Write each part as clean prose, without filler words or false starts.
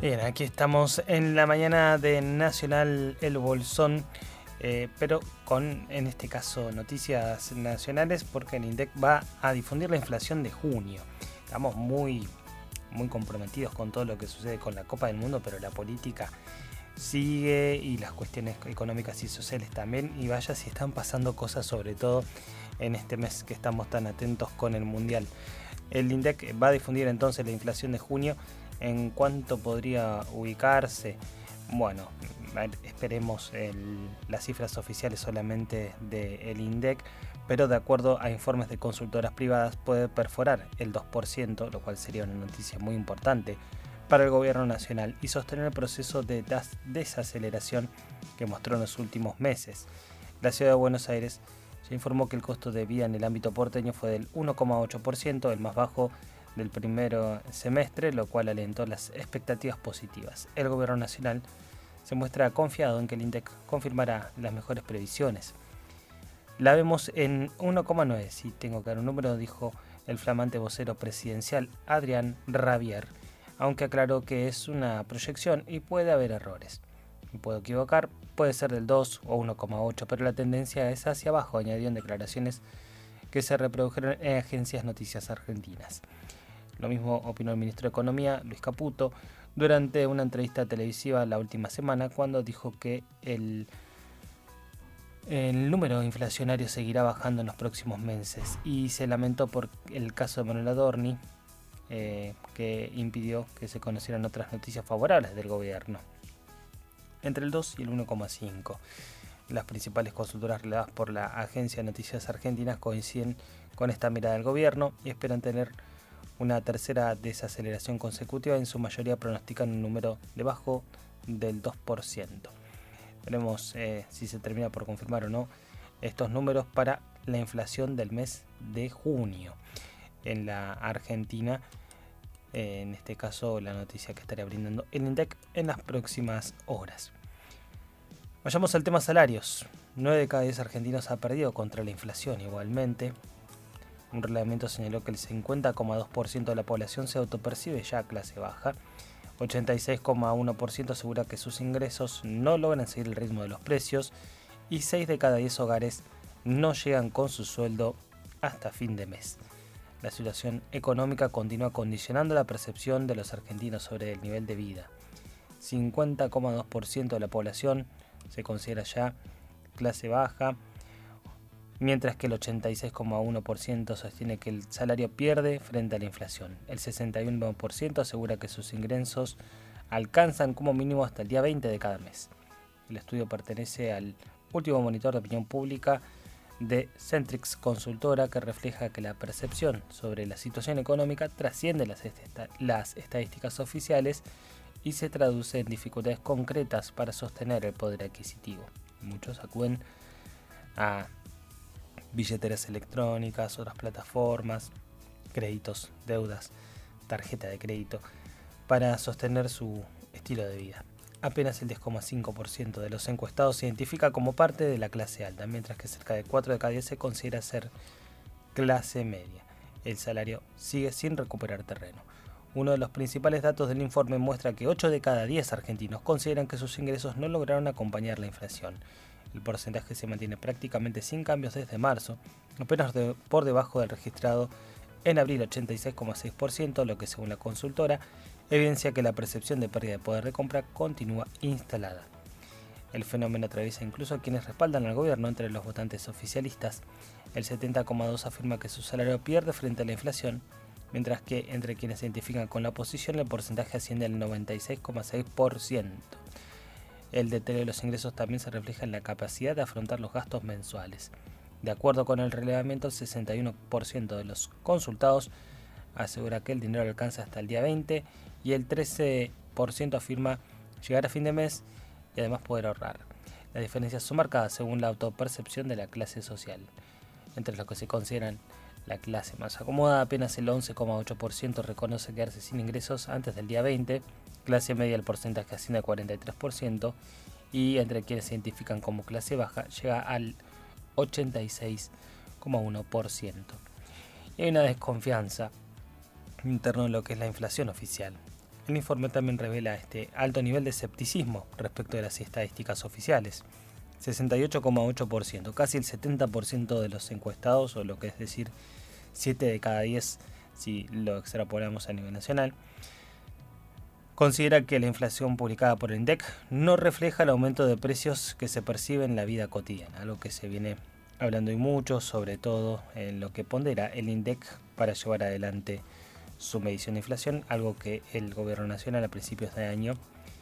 Bien, aquí estamos en la mañana de Nacional El Bolsón, pero con, en este caso, noticias nacionales, porque el INDEC va a difundir la inflación de junio. Estamos muy comprometidos con todo lo que sucede con la Copa del Mundo, pero la política sigue y las cuestiones económicas y sociales también, y vaya si están pasando cosas, sobre todo en este mes que estamos tan atentos con el Mundial. El INDEC va a difundir entonces la inflación de junio. ¿En cuánto podría ubicarse? Bueno, esperemos las cifras oficiales solamente del INDEC, pero de acuerdo a informes de consultoras privadas puede perforar el 2%, lo cual sería una noticia muy importante para el gobierno nacional y sostener el proceso de desaceleración que mostró en los últimos meses. La ciudad de Buenos Aires ya informó que el costo de vida en el ámbito porteño fue del 1,8%, el más bajo del primer semestre, lo cual alentó las expectativas positivas. El gobierno nacional se muestra confiado en que el INDEC confirmará las mejores previsiones. La vemos en 1,9, si tengo que dar un número, dijo el flamante vocero presidencial Adrián Rabier, aunque aclaró que es una proyección y puede haber errores. Me puedo equivocar, puede ser del 2 o 1,8, pero la tendencia es hacia abajo, añadió en declaraciones que se reprodujeron en agencias noticias argentinas. Lo mismo opinó el ministro de Economía, Luis Caputo, durante una entrevista televisiva la última semana, cuando dijo que el número inflacionario seguirá bajando en los próximos meses, y se lamentó por el caso de Manuel Adorni, que impidió que se conocieran otras noticias favorables del gobierno. Entre el 2 y el 1,5. Las principales consultoras relevadas por la Agencia de Noticias Argentinas coinciden con esta mirada del gobierno y esperan tener una tercera desaceleración consecutiva. En su mayoría pronostican un número debajo del 2%. Veremos si se termina por confirmar o no estos números para la inflación del mes de junio en la Argentina. En este caso, la noticia que estaría brindando el INDEC en las próximas horas. Vayamos al tema salarios. 9 de cada 10 argentinos ha perdido contra la inflación igualmente. Un relevamiento señaló que el 50,2% de la población se autopercibe ya clase baja. 86,1% asegura que sus ingresos no logran seguir el ritmo de los precios. Y 6 de cada 10 hogares no llegan con su sueldo hasta fin de mes. La situación económica continúa condicionando la percepción de los argentinos sobre el nivel de vida. 50,2% de la población se considera ya clase baja, mientras que el 86,1% sostiene que el salario pierde frente a la inflación. El 61% asegura que sus ingresos alcanzan como mínimo hasta el día 20 de cada mes. El estudio pertenece al último monitor de opinión pública de Centrix Consultora, que refleja que la percepción sobre la situación económica trasciende las estadísticas oficiales y se traduce en dificultades concretas para sostener el poder adquisitivo. Muchos acuden a billeteras electrónicas, otras plataformas, créditos, deudas, tarjeta de crédito, para sostener su estilo de vida. Apenas el 10,5% de los encuestados se identifica como parte de la clase alta, mientras que cerca de 4 de cada 10 se considera ser clase media. El salario sigue sin recuperar terreno. Uno de los principales datos del informe muestra que 8 de cada 10 argentinos consideran que sus ingresos no lograron acompañar la inflación. El porcentaje se mantiene prácticamente sin cambios desde marzo, apenas por debajo del registrado en abril, 86,6%, lo que, según la consultora, evidencia que la percepción de pérdida de poder de compra continúa instalada. El fenómeno atraviesa incluso a quienes respaldan al gobierno. Entre los votantes oficialistas, el 70,2% afirma que su salario pierde frente a la inflación, mientras que entre quienes se identifican con la oposición el porcentaje asciende al 96,6%. El deterioro de los ingresos también se refleja en la capacidad de afrontar los gastos mensuales. De acuerdo con el relevamiento, el 61% de los consultados asegura que el dinero alcanza hasta el día 20 y el 13% afirma llegar a fin de mes y además poder ahorrar. Las diferencias son marcadas según la autopercepción de la clase social. Entre los que se consideran la clase más acomodada, apenas el 11,8% reconoce quedarse sin ingresos antes del día 20, clase media el porcentaje asciende al 43%, y entre quienes se identifican como clase baja llega al 86,1%. Y hay una desconfianza en torno a lo que es la inflación oficial. El informe también revela este alto nivel de escepticismo respecto de las estadísticas oficiales. 68,8%, casi el 70% de los encuestados, o lo que es decir, 7 de cada 10 si lo extrapolamos a nivel nacional, considera que la inflación publicada por el INDEC no refleja el aumento de precios que se percibe en la vida cotidiana, algo que se viene hablando y mucho, sobre todo en lo que pondera el INDEC para llevar adelante su medición de inflación, algo que el gobierno nacional a principios de año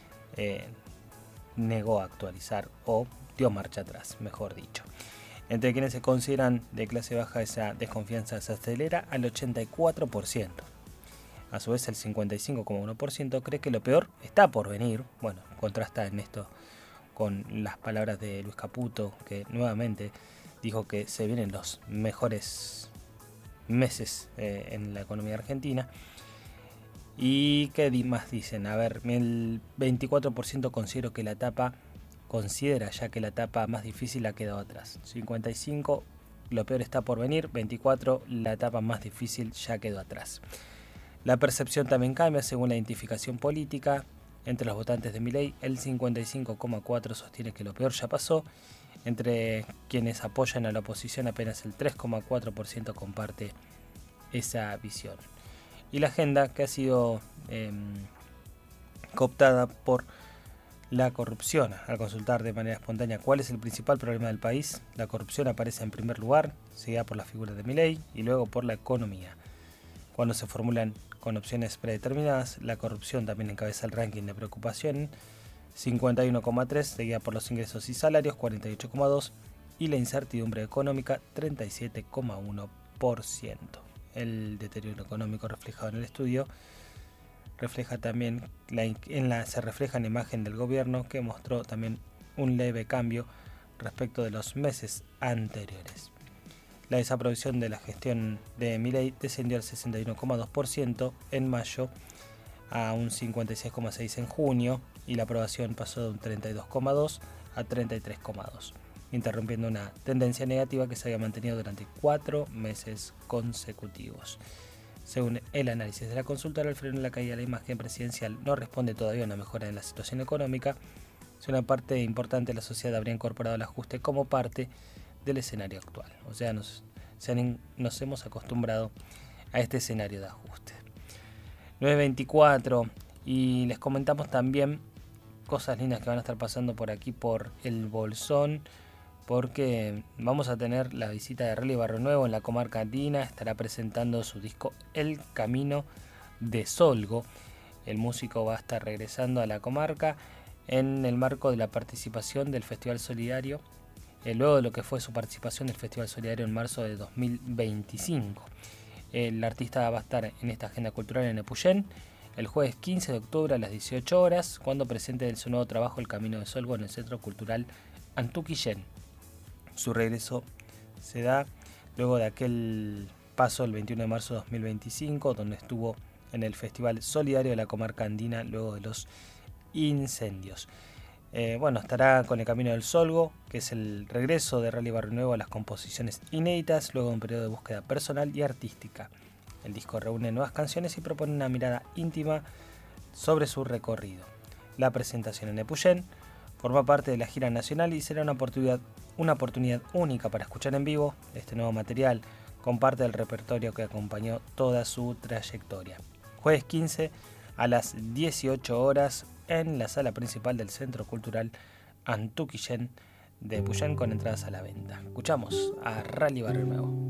negó a actualizar o dio marcha atrás, mejor dicho. Entre quienes se consideran de clase baja, esa desconfianza se acelera al 84%. A su vez, el 55,1% cree que lo peor está por venir. Bueno, contrasta en esto con las palabras de Luis Caputo, que nuevamente dijo que se vienen los mejores meses en la economía argentina. Y que más dicen, a ver, el 24% considera ya que la etapa más difícil ha quedado atrás. 55%, lo peor está por venir. 24%, la etapa más difícil ya quedó atrás. La percepción también cambia según la identificación política. Entre los votantes de Milei, el 55,4% sostiene que lo peor ya pasó. Entre quienes apoyan a la oposición, apenas el 3,4% comparte esa visión. Y la agenda que ha sido cooptada por la corrupción. Al consultar de manera espontánea cuál es el principal problema del país, la corrupción aparece en primer lugar, seguida por la figura de Milei y luego por la economía. Cuando se formulan con opciones predeterminadas, la corrupción también encabeza el ranking de preocupación, 51,3%, seguida por los ingresos y salarios, 48,2%, y la incertidumbre económica, 37,1%. El deterioro económico reflejado en el estudio refleja también se refleja en la imagen del gobierno, que mostró también un leve cambio respecto de los meses anteriores. La desaprobación de la gestión de Milei descendió al 61,2% en mayo a un 56,6% en junio, y la aprobación pasó de un 32,2% a 33,2%, interrumpiendo una tendencia negativa que se había mantenido durante 4 meses consecutivos. Según el análisis de la consultora, el freno en la caída de la imagen presidencial no responde todavía a una mejora en la situación económica, si una parte importante de la sociedad habría incorporado el ajuste como parte del escenario actual. O sea, nos hemos acostumbrado a este escenario de ajuste. 9:24, y les comentamos también cosas lindas que van a estar pasando por aquí por el Bolsón, porque vamos a tener la visita de Rally Barrio Nuevo en la comarca andina. Estará presentando su disco El Camino de Solgo. El músico va a estar regresando a la comarca en el marco de la participación del Festival Solidario, luego de lo que fue su participación del Festival Solidario en marzo de 2025. El artista va a estar en esta agenda cultural en Epuyén el jueves 15 de octubre a las 18 horas, cuando presente su nuevo trabajo El Camino de Solgo en el Centro Cultural Antuquillén. Su regreso se da luego de aquel paso el 21 de marzo de 2025, donde estuvo en el Festival Solidario de la comarca andina luego de los incendios. Estará con El Camino del Solgo, que es el regreso de Rally Barrio Nuevo a las composiciones inéditas luego de un periodo de búsqueda personal y artística. El disco reúne nuevas canciones y propone una mirada íntima sobre su recorrido. La presentación en Epuyén forma parte de la gira nacional y será una oportunidad única para escuchar en vivo este nuevo material con parte del repertorio que acompañó toda su trayectoria. Jueves 15 a las 18 horas en la sala principal del Centro Cultural Antuquillén de Epuyén, con entradas a la venta. Escuchamos a Rally Barrio Nuevo.